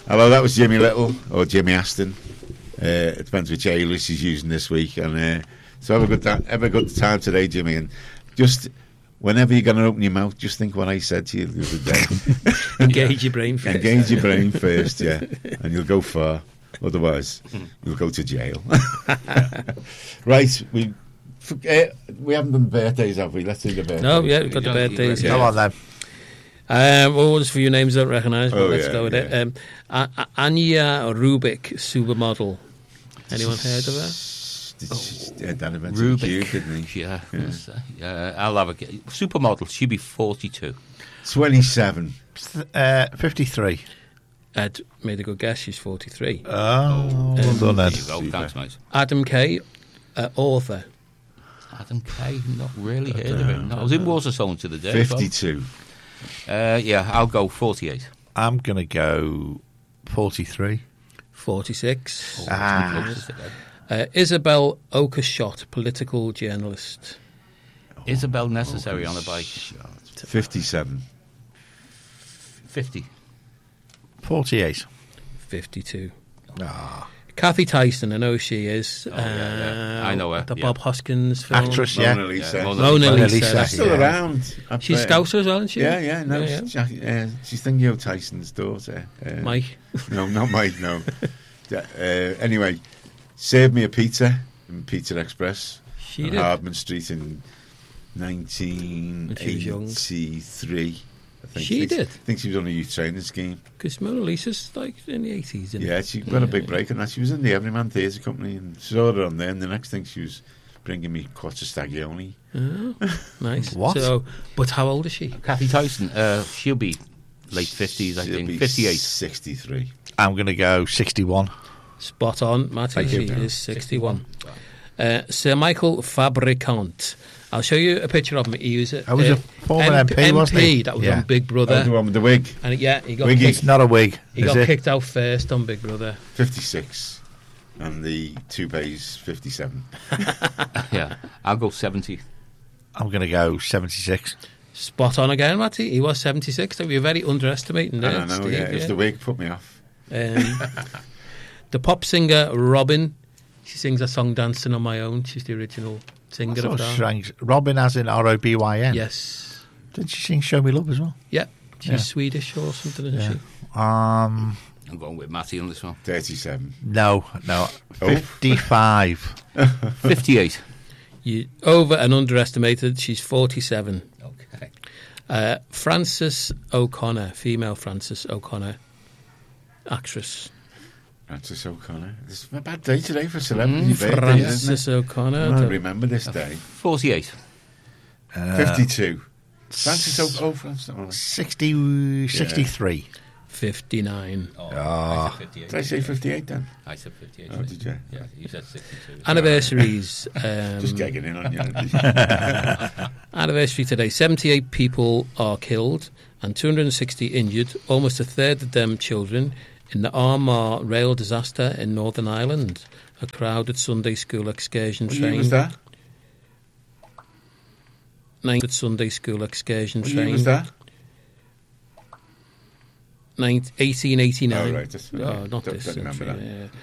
Hello, that was Jimmy Little or Jimmy Aston. It depends which alias he's using this week. And so have a good time today, Jimmy. And just whenever you're going to open your mouth, just think what I said to you the other day. Engage your brain first. Engage your brain first, yeah, and you'll go far. Otherwise, you'll go to jail. Right, we haven't done birthdays, have we? Let's do the birthdays. No, yeah, we've got the birthdays. Come on then. Well, just a few names I don't recognise, but let's go with it. Anya Rubik, supermodel. Anyone heard of her? Dan invented Cube, didn't he? Yeah. I'll have a supermodel. She'd be 42. 27. 53. Ed made a good guess. She's 43. Oh, well done, Ed. There you go. Thanks, mate. Adam Kay, author. Adam Kay, not really heard of him. No, I was in Waterstones to the day. 52. Yeah, I'll go 48. I'm going to go 43. 46. Isabel Isabel Oakeshott, political journalist. Necessary on a bike. 57. 50. 48. 52. Ah. Kathy Tyson, I know who she is. I know her. The Bob Hoskins film. Actress, yeah. Mona Lisa. Mona Lisa. Lisa. Still around. She's Scouser as well, isn't she? Yeah. No, she's Theo Tyson's daughter. Mike. No, not Mike. No. Anyway, served me a pizza in Pizza Express She on did. Hardman Street in 1983. I think. She did? I think she was on a youth training scheme. Because Mona Lisa's like in the 80s, isn't Yeah, she got a big break on that. She was in the Everyman Theatre Company and saw her on there. And the next thing she was bringing me quattro stagioni. Oh, nice. What? So, but how old is she? Kathy Tyson, she'll be late 50s, I She'll think. be 58. 63. I'm going to go 61. Spot on, Matty. Thank you. She is 61. Sir Michael Fabricant. I'll show you a picture of him. He was I was a former MP, wasn't he? That was Yeah. on Big Brother. The one with the wig. And he got Wiggy. It's not a wig, He is got it? kicked out first on Big Brother. 56. And the toupee's 57. Yeah, I'll go 70. I'm going to go 76. Spot on again, Matty. He was 76. So you're very underestimating I there, don't know, Steve, yeah. It was the wig put me off. The pop singer Robin. She sings a song "Dancing on My Own." She's the original singer That's of all that. strange. Robin as in R-O-B-Y-N? Yes. Didn't she sing Show Me Love as well? Yeah. She's Yeah. Swedish or something, isn't Yeah. she? I'm going with Matty on this one. 37. No. 55. 58. You over and underestimated. She's 47. Okay. Frances O'Connor, female Frances O'Connor, actress. Frances O'Connor. This is a bad day today for celebrity birthdays, isn't Frances it? O'Connor. I remember this day. 48. 52. Frances O'Connor. 63. 59. Oh, Ah. I said 58. Did I say 58 then? I said 58. Oh, did you? Yeah, you said 62. Anniversaries. Just gagging in on you. Anniversary today. 78 people are killed and 260 injured. Almost a third of them children in the Armagh rail disaster in Northern Ireland. A crowded Sunday school excursion What train. year was that? Sunday school excursion What train. year was that? 1889. Oh, right. That's, Oh, not don't this remember century. that. Yeah.